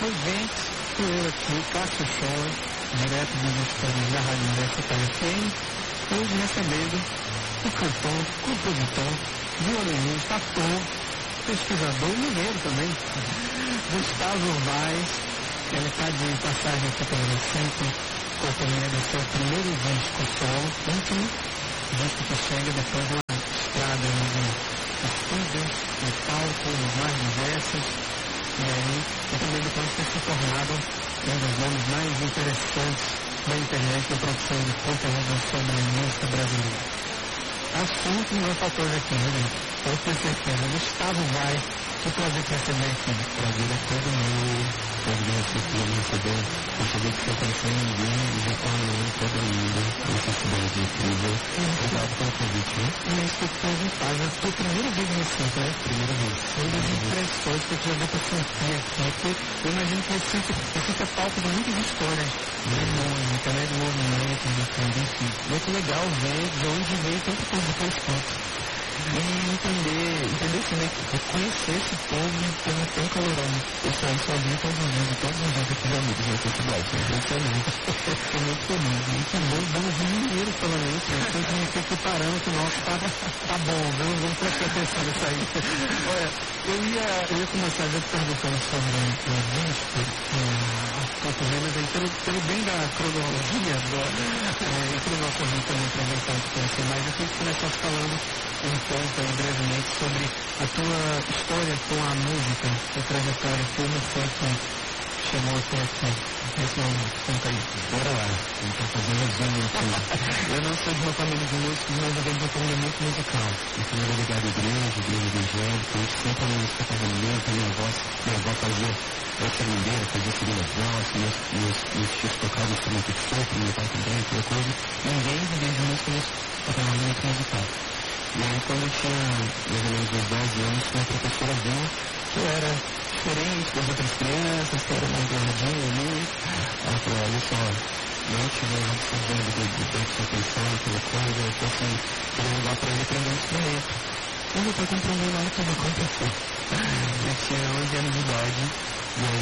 foi ver que eu aqui, Cássio Scholler, direto dos estúdios da Rádio Universitária FM, hoje recebendo o cantor, compositor, violinista, ator, pesquisador e mineiro também, Gustavo Vaz. Ele está de passagem aqui pelo Recife, com a autoria do seu primeiro disco solo, último, disco que chega depois de uma estrada de estúdios, de palcos, mais diversos, e aí, e também depois de ter se tornado um dos nomes mais interessantes da internet na produção de conteúdo sobre a música brasileira. Assunto não é faltou aqui, né, gente? Eu tenho certeza. Gustavo Vaz, que prazer te receber aqui. Prazer é todo meu. Prazer me receber. Eu cheguei de São Paulo sem ninguém e já estou amando todo mundo. Essa cidade incrível. Obrigado pelo convite, né? E é isso que eu te perguntar. Já foi a primeira vez em Recife, né? Primeira vez. Uma das impressões que eu já deu para sentir aqui, porque eu imagino que Recife é palco de muitas histórias de música, né? De movimento, de tudo, enfim. Muito legal ver de onde veio tanta coisa que eu escuto. E entender também, conhecer esse povo que não tem calorão. Eu saí sozinho todos os dias eu tive amigos nessa cidade. Impressionante. Fiquei muito feliz. Muito bom, vamos vir mineiro falando isso. Eu tinha que o parâmetro nosso tá bom, vamos prestar atenção nisso aí. Olha, eu ia começar já te perguntando sobre o disco, mas aí pelo bem da cronologia, e para o nosso ouvinte também aproveitar de conhecer mais, eu queria que começasse falando um pouco aí brevemente sobre a tua história com a música, a tua trajetória, como foi que chegou até aqui, nesse momento. Conta aí. Bora lá, então fazer um resumo aqui. Eu não sou de uma família de músicos, mas eu venho de uma família muito musical. Minha família é ligada à igreja evangélica, eu sempre a música estava no meio, minha avó fazia serendeira, fazia segunda voz, meus tios tocavam instrumento de sopro, meu pai também, aquela coisa. Ninguém vivia de música, mas eu estava muito musical. E aí, quando eu tinha mais ou menos uns 10 anos, uma professora viu que eu era diferente das outras crianças, que eu era mais gordinho ali. Ela falou, olha só, não tive observando de sua atenção, aquela coisa, eu tô assim, querendo levar para ele aprender um instrumento. Eu não estou compreendendo nada que vai acontecer. Eu tinha 11 anos de idade, e aí